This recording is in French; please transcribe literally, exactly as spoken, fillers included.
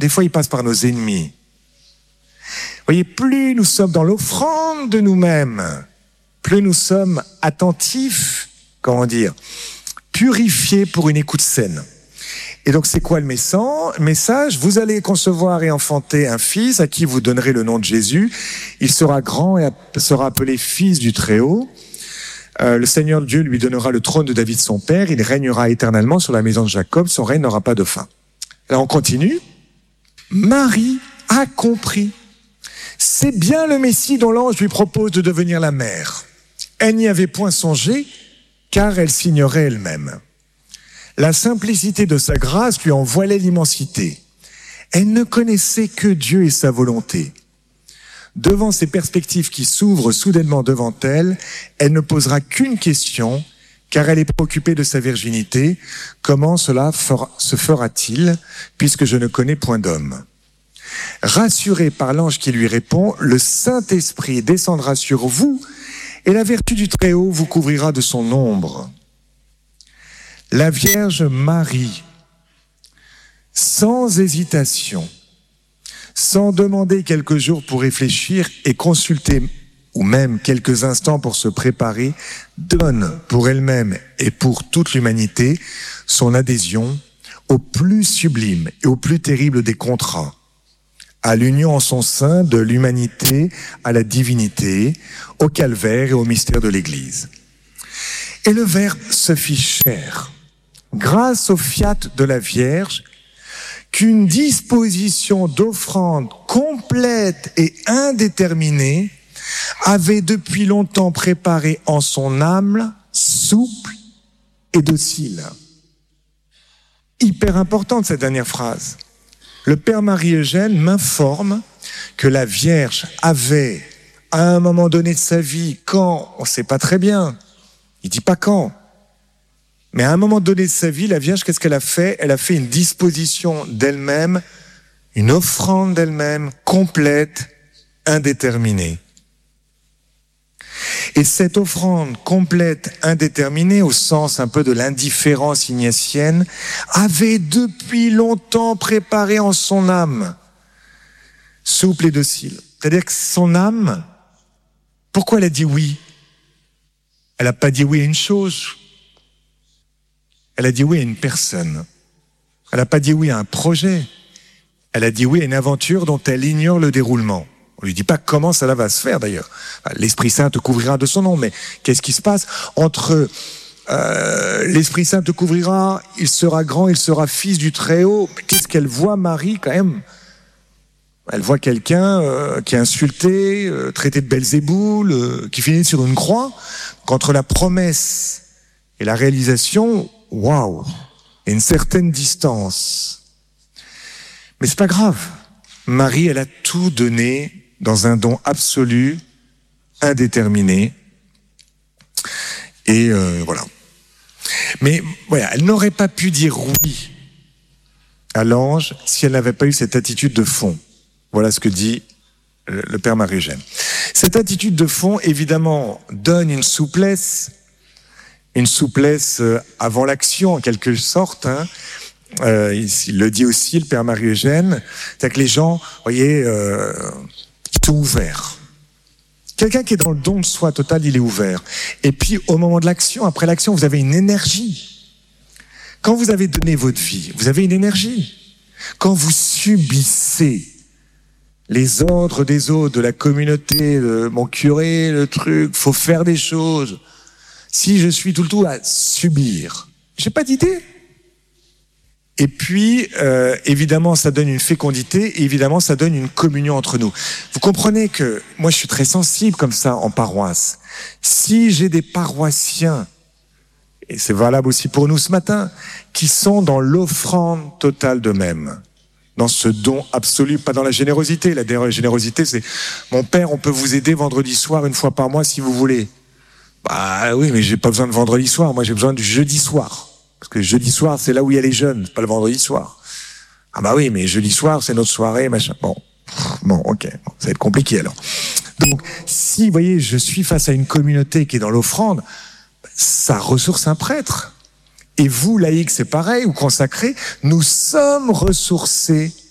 des fois il passe par nos ennemis. Vous voyez, plus nous sommes dans l'offrande de nous-mêmes, plus nous sommes attentifs, comment dire, purifiés pour une écoute saine. Et donc c'est quoi le message? Vous allez concevoir et enfanter un fils à qui vous donnerez le nom de Jésus. Il sera grand et sera appelé fils du Très-Haut. Euh, le Seigneur Dieu lui donnera le trône de David son père. Il régnera éternellement sur la maison de Jacob. Son règne n'aura pas de fin. Alors on continue. Marie a compris. C'est bien le Messie dont l'ange lui propose de devenir la mère. Elle n'y avait point songé, car elle s'ignorait elle-même. La simplicité de sa grâce lui en voilait l'immensité. Elle ne connaissait que Dieu et sa volonté. Devant ces perspectives qui s'ouvrent soudainement devant elle, elle ne posera qu'une question, car elle est préoccupée de sa virginité. Comment cela fera, se fera-t-il, puisque je ne connais point d'homme? Rassurée par l'ange qui lui répond, le Saint-Esprit descendra sur vous, et la vertu du Très-Haut vous couvrira de son ombre. La Vierge Marie, sans hésitation, sans demander quelques jours pour réfléchir et consulter, ou même quelques instants pour se préparer, donne pour elle-même et pour toute l'humanité son adhésion au plus sublime et au plus terrible des contrats, à l'union en son sein de l'humanité à la divinité, au calvaire et au mystère de l'Église. Et le Verbe se fit chair, grâce au fiat de la Vierge, qu'une disposition d'offrande complète et indéterminée avait depuis longtemps préparé en son âme souple et docile. Hyper importante cette dernière phrase. Le Père Marie-Eugène m'informe que la Vierge avait, à un moment donné de sa vie, quand, on ne sait pas très bien, il dit pas quand, mais à un moment donné de sa vie, la Vierge, qu'est-ce qu'elle a fait? Elle a fait une disposition d'elle-même, une offrande d'elle-même, complète, indéterminée. Et cette offrande complète, indéterminée, au sens un peu de l'indifférence ignatienne, avait depuis longtemps préparé en son âme, souple et docile. C'est-à-dire que son âme, pourquoi elle a dit oui? Elle n'a pas dit oui à une chose. Elle a dit oui à une personne. Elle n'a pas dit oui à un projet. Elle a dit oui à une aventure dont elle ignore le déroulement. On lui dit pas comment ça va se faire d'ailleurs. L'Esprit Saint te couvrira de son nom, mais qu'est-ce qui se passe entre euh, l'Esprit Saint te couvrira, il sera grand, il sera fils du Très-Haut. Qu'est-ce qu'elle voit, Marie, quand même? Elle voit quelqu'un euh, qui est insulté, euh, traité de Belzéboul, euh, qui finit sur une croix. Qu'entre la promesse et la réalisation, waouh, il y a une certaine distance. Mais c'est pas grave. Marie, elle a tout donné dans un don absolu, indéterminé. Et euh, voilà. Mais voilà, elle n'aurait pas pu dire oui à l'ange si elle n'avait pas eu cette attitude de fond. Voilà ce que dit le Père Marie-Eugène. Cette attitude de fond, évidemment, donne une souplesse, une souplesse avant l'action, en quelque sorte, hein. Euh, il le dit aussi, le Père Marie-Eugène, c'est-à-dire que les gens, vous voyez, euh, ils sont ouverts. Quelqu'un qui est dans le don de soi total, il est ouvert. Et puis, au moment de l'action, après l'action, vous avez une énergie. Quand vous avez donné votre vie, vous avez une énergie. Quand vous subissez les ordres des autres, de la communauté, de mon curé, le truc, faut faire des choses. Si je suis tout le temps à subir, j'ai pas d'idée. Et puis, euh, évidemment, ça donne une fécondité, et évidemment, ça donne une communion entre nous. Vous comprenez que moi, je suis très sensible comme ça en paroisse. Si j'ai des paroissiens, et c'est valable aussi pour nous ce matin, qui sont dans l'offrande totale d'eux-mêmes, dans ce don absolu, pas dans la générosité. La générosité, c'est « Mon père, on peut vous aider vendredi soir, une fois par mois, si vous voulez. » Bah oui, mais j'ai pas besoin de vendredi soir, moi j'ai besoin du jeudi soir. Parce que jeudi soir, c'est là où il y a les jeunes, c'est pas le vendredi soir. Ah bah oui, mais jeudi soir, c'est notre soirée, machin. Bon, bon, ok, bon, ça va être compliqué alors. Donc, si, vous voyez, je suis face à une communauté qui est dans l'offrande, ça ressource un prêtre. Et vous, laïcs, c'est pareil, ou consacrés, nous sommes ressourcés